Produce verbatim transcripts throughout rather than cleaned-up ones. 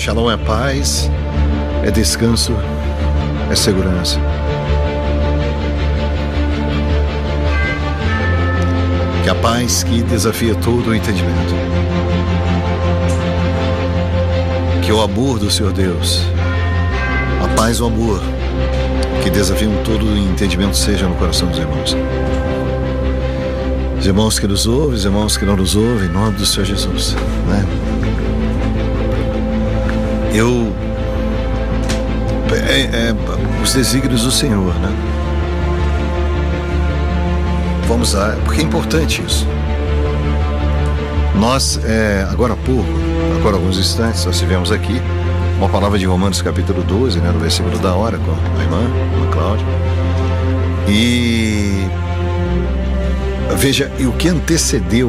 Shalom é paz, é descanso, é segurança. Que a paz que desafia todo o entendimento, que o amor do Senhor Deus, a paz e o amor que desafiam todo o entendimento seja no coração dos irmãos. Os irmãos que nos ouvem, os irmãos que não nos ouvem, em nome do Senhor Jesus, né? Eu é, é, os desígnios do Senhor, né? Vamos lá, porque é importante isso. Nós, é, agora há pouco, agora há alguns instantes, nós tivemos aqui uma palavra de Romanos capítulo doze, né, no versículo da hora, com a irmã, a irmã Cláudia. E veja, e o que antecedeu,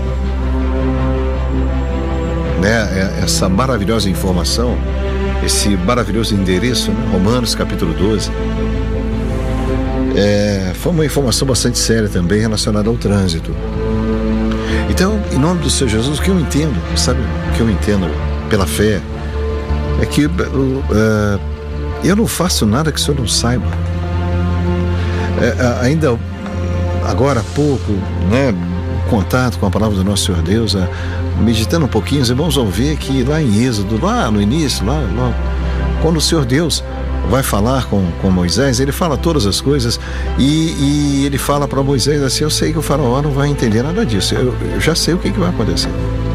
né, essa maravilhosa informação, esse maravilhoso endereço, né, Romanos capítulo doze, é, foi uma informação bastante séria também relacionada ao trânsito. Então, em nome do Senhor Jesus, o que eu entendo, sabe, o que eu entendo pela fé, é que uh, eu não faço nada que o Senhor não saiba. É, ainda agora há pouco, né, contato com a palavra do nosso Senhor Deus, uh, meditando um pouquinho, os irmãos vão ver que lá em Êxodo, lá no início, lá, lá quando o Senhor Deus vai falar com, com Moisés, ele fala todas as coisas e, e ele fala para Moisés assim: eu sei que o faraó não vai entender nada disso, eu, eu já sei o que, que vai acontecer.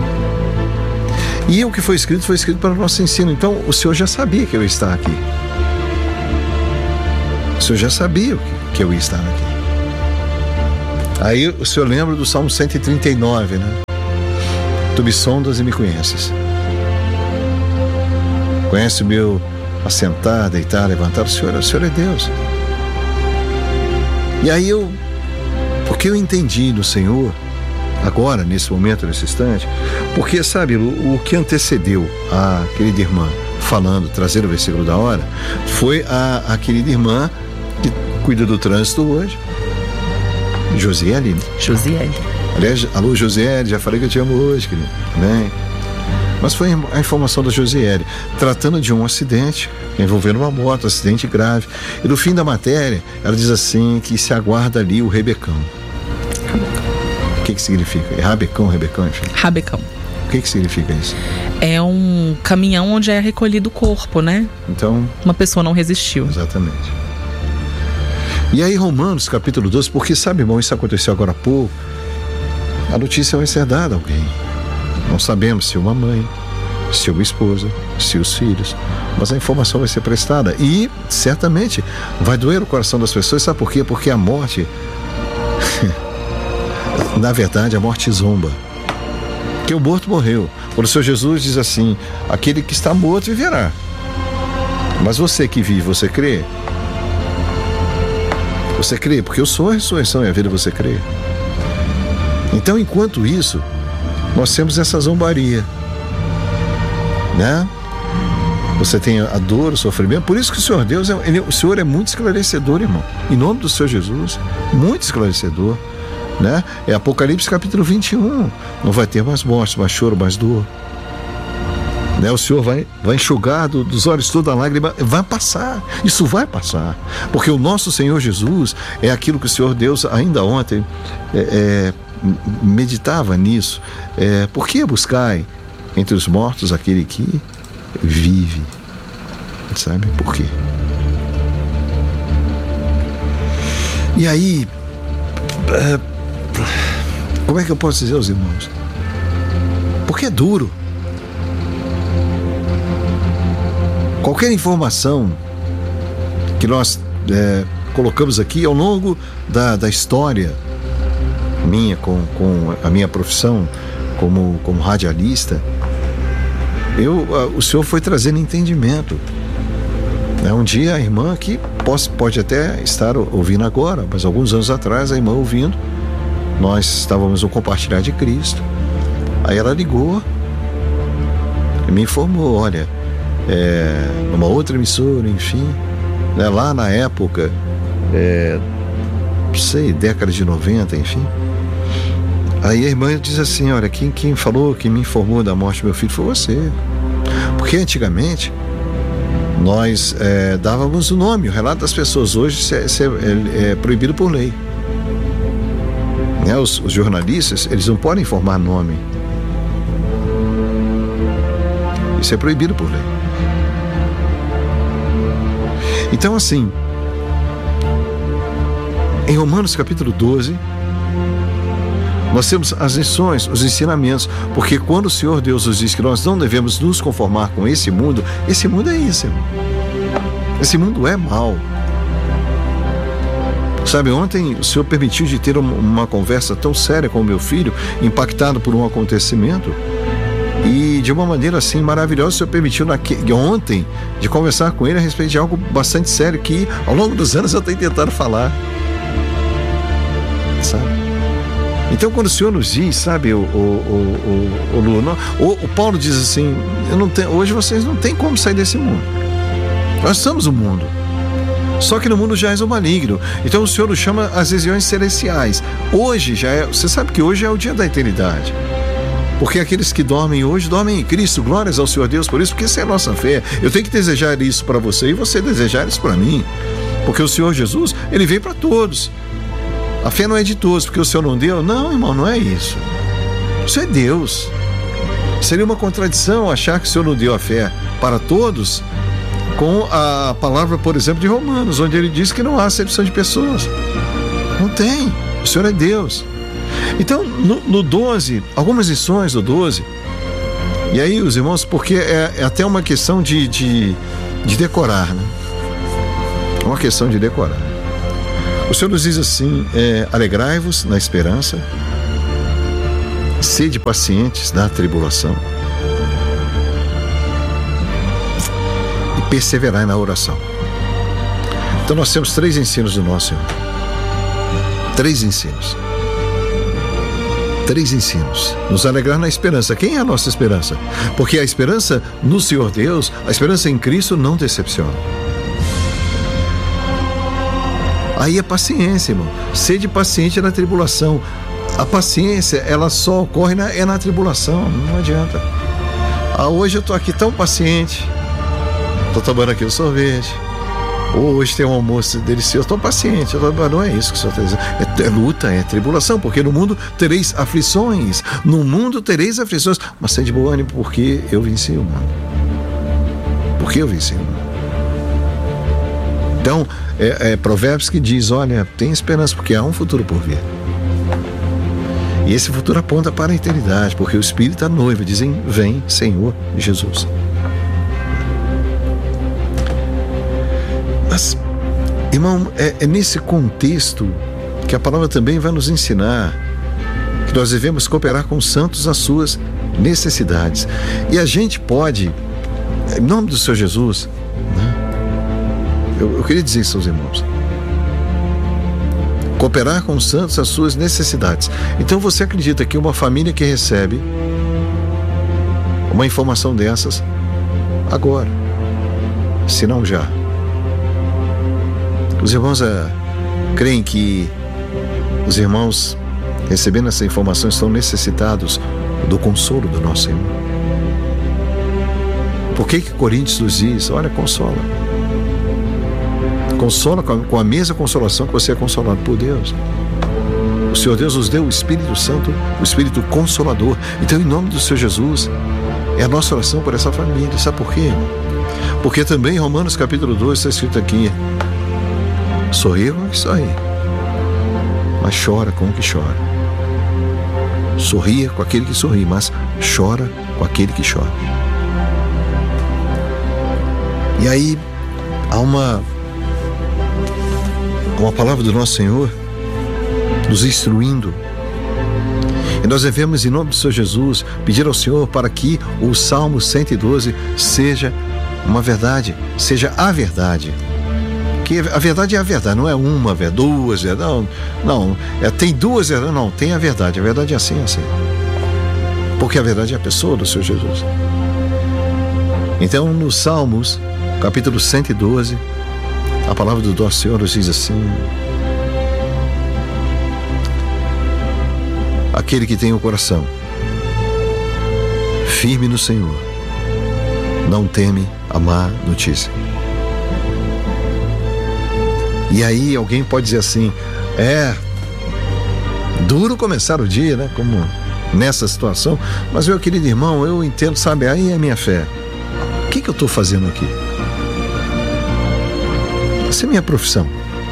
E o que foi escrito, foi escrito para o nosso ensino. Então o Senhor já sabia que eu ia estar aqui. O Senhor já sabia que eu ia estar aqui. Aí o Senhor lembra do Salmo cento e trinta e nove, né? Tu me sondas e me conheces. Conhece o meu assentar, deitar, levantar. O Senhor, o Senhor é Deus. E aí eu, porque eu entendi no Senhor, agora, nesse momento, nesse instante, porque, sabe, o, o que antecedeu a querida irmã falando, trazendo o versículo da hora, foi a, a querida irmã que cuida do trânsito hoje, Josiele. Josiele. Aliás, alô Josiele, já falei que eu te amo hoje, querido, né? Mas foi a informação da Josiele, tratando de um acidente envolvendo uma moto, um acidente grave. E no fim da matéria, ela diz assim, que se aguarda ali o Rebecão. O que que significa? É Rabecão, Rebecão, enfim? Rabecão. O que que significa isso? É um caminhão onde é recolhido o corpo, né? Então... uma pessoa não resistiu. Exatamente. E aí Romanos capítulo doze, porque sabe, irmão, isso aconteceu agora há pouco, a notícia vai ser dada a alguém. Não sabemos se uma mãe, se uma esposa, se os filhos, mas a informação vai ser prestada e certamente vai doer o coração das pessoas. Sabe por quê? Porque a morte na verdade a morte zomba, que o morto morreu. Quando o Senhor Jesus diz assim: aquele que está morto viverá. Mas você que vive, você crê? Você crê? Porque eu sou a ressurreição e a vida, você crê? Então, enquanto isso, nós temos essa zombaria, né? Você tem a dor, o sofrimento. Por isso que o Senhor Deus, é, ele, o Senhor é muito esclarecedor, irmão. Em nome do Senhor Jesus, muito esclarecedor, né? É Apocalipse capítulo vinte e um. Não vai ter mais morte, mais choro, mais dor, né? O Senhor vai, vai enxugar do, dos olhos toda a lágrima. Vai passar, isso vai passar, porque o nosso Senhor Jesus é aquilo que o Senhor Deus ainda ontem é, é, meditava nisso. É, por que buscai entre os mortos aquele que vive? Sabe por quê? E aí, é, como é que eu posso dizer aos irmãos? Porque é duro. Qualquer informação que nós é, colocamos aqui ao longo da, da história minha, com, com a minha profissão como, como radialista, eu, o Senhor foi trazendo entendimento. É, um dia a irmã que pode, pode até estar ouvindo agora, mas alguns anos atrás a irmã ouvindo, nós estávamos no compartilhar de Cristo. Aí ela ligou e me informou: olha, é, numa outra emissora, enfim, né, lá na época, é, não sei, década de noventa, enfim. Aí a irmã diz assim: olha, quem, quem falou, quem me informou da morte do meu filho foi você. Porque antigamente nós é, dávamos o nome, o relato das pessoas. Hoje isso é, isso é, é, é proibido por lei. Né? Os, os jornalistas, eles não podem informar nome. Isso é proibido por lei. Então, assim, em Romanos capítulo doze, nós temos as lições, os ensinamentos, porque quando o Senhor Deus nos diz que nós não devemos nos conformar com esse mundo, esse mundo é isso, irmão. Esse mundo é mau. Sabe, ontem o Senhor permitiu de ter uma, uma conversa tão séria com o meu filho, impactado por um acontecimento, e de uma maneira assim maravilhosa, o Senhor permitiu naque, ontem de conversar com ele a respeito de algo bastante sério que ao longo dos anos eu tenho tentado falar. Sabe? Então, quando o Senhor nos diz, sabe, o, o, o, o, o, Lu, o, o Paulo diz assim, eu não tenho, hoje vocês não têm como sair desse mundo. Nós somos o mundo. Só que no mundo já é o maligno. Então o Senhor nos chama às regiões celestiais. Hoje já é, você sabe que hoje é o dia da eternidade. Porque aqueles que dormem hoje, dormem em Cristo. Glórias ao Senhor Deus por isso, porque isso é a nossa fé. Eu tenho que desejar isso para você e você desejar isso para mim. Porque o Senhor Jesus, Ele veio para todos. A fé não é de todos, porque o Senhor não deu. Não, irmão, não é isso. Isso é Deus. Seria uma contradição achar que o Senhor não deu a fé para todos com a palavra, por exemplo, de Romanos, onde ele diz que não há acepção de pessoas. Não tem. O Senhor é Deus. Então, no, no doze, algumas lições do doze, e aí, os irmãos, porque é, é até uma questão de, de, de decorar, né? É uma questão de decorar. O Senhor nos diz assim, é, alegrai-vos na esperança, sede pacientes na tribulação e perseverai na oração. Então nós temos três ensinos do nosso Senhor. Três ensinos. Três ensinos. Nos alegrar na esperança. Quem é a nossa esperança? Porque a esperança no Senhor Deus, a esperança em Cristo não decepciona. Aí é paciência, irmão. Sede paciente na tribulação. A paciência, ela só ocorre na, é na tribulação. Não adianta. Ah, hoje eu tô aqui tão paciente. Tô tomando aqui o sorvete. Hoje tem um almoço delicioso. Tô paciente. Eu tô, não é isso que o Senhor está dizendo. É, é luta, é tribulação. Porque no mundo tereis aflições. No mundo tereis aflições. Mas sede bom ânimo, porque eu venci o mundo. Porque eu venci o mundo. Então, é, é Provérbios que diz, olha, tem esperança, porque há um futuro por vir. E esse futuro aponta para a eternidade, porque o Espírito e a noiva dizem, vem, Senhor Jesus. Mas, irmão, é, é nesse contexto que a palavra também vai nos ensinar que nós devemos cooperar com os santos as suas necessidades. E a gente pode, em nome do Senhor Jesus, né? Eu, eu queria dizer isso aos irmãos. Cooperar com os santos as suas necessidades. Então você acredita que uma família que recebe uma informação dessas agora, se não já, os irmãos é, creem que os irmãos recebendo essa informação estão necessitados do consolo do nosso Senhor? Por que que Coríntios nos diz, olha, consola. Consola com a mesma consolação que você é consolado por Deus. O Senhor Deus nos deu o Espírito Santo, o Espírito Consolador. Então, em nome do Senhor Jesus, é a nossa oração por essa família. Sabe por quê, irmão? Porque também em Romanos capítulo dois está escrito aqui, sorri com o que sorri, mas chora com o que chora. Sorria com aquele que sorri, mas chora com aquele que chora. E aí, há uma uma palavra do nosso Senhor nos instruindo. E nós devemos, em nome do Senhor Jesus, pedir ao Senhor para que o Salmo cento e doze seja uma verdade, seja a verdade. Que a verdade é a verdade, não é uma, duas, não, não, é, tem duas, não, tem a verdade, a verdade é assim, assim. Porque a verdade é a pessoa do Senhor Jesus. Então, nos Salmos, capítulo cento e doze, a palavra do nosso Senhor nos diz assim: aquele que tem o coração firme no Senhor não teme a má notícia. E aí alguém pode dizer assim, é duro começar o dia, né? Como nessa situação, mas meu querido irmão, eu entendo, sabe, aí é a minha fé. O que que eu estou fazendo aqui? Essa é a minha profissão.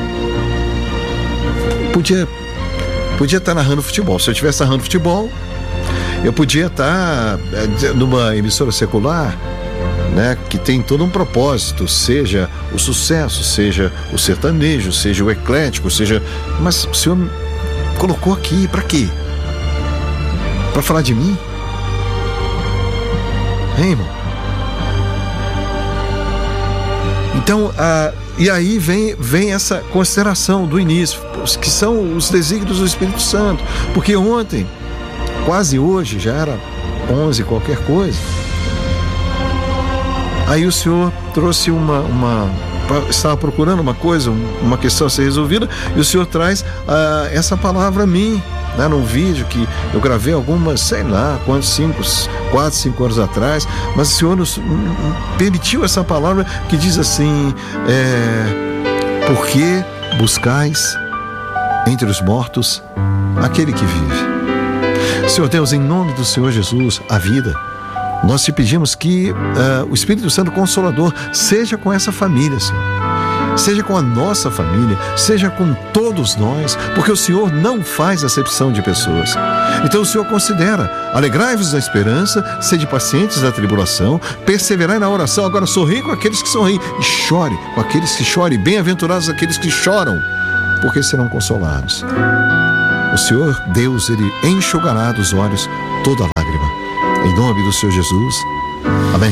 Podia, podia estar narrando futebol. Se eu estivesse narrando futebol, eu podia estar numa emissora secular, né, que tem todo um propósito, seja o sucesso, seja o sertanejo, seja o eclético, seja... Mas o Senhor me colocou aqui, para quê? Para falar de mim? Hein, irmão? Então, ah, e aí vem, vem essa consideração do início, que são os desígnios do Espírito Santo, porque ontem, quase hoje, já era onze qualquer coisa, aí o Senhor trouxe uma, uma estava procurando uma coisa, uma questão a ser resolvida, e o Senhor traz ah, essa palavra a mim, né, num vídeo que eu gravei algumas, sei lá, quantos, cinco, quatro, cinco anos atrás, mas o Senhor nos permitiu essa palavra que diz assim, é, por que buscais entre os mortos aquele que vive? Senhor Deus, em nome do Senhor Jesus, a vida, nós te pedimos que uh, o Espírito Santo Consolador seja com essa família, Senhor. Seja com a nossa família, seja com todos nós, porque o Senhor não faz acepção de pessoas. Então o Senhor considera, alegrai-vos na esperança, sede pacientes na tribulação, perseverai na oração, agora sorri com aqueles que sorriem, e chore com aqueles que choram, e bem-aventurados aqueles que choram, porque serão consolados. O Senhor Deus, Ele enxugará dos olhos toda lágrima. Em nome do Senhor Jesus. Amém.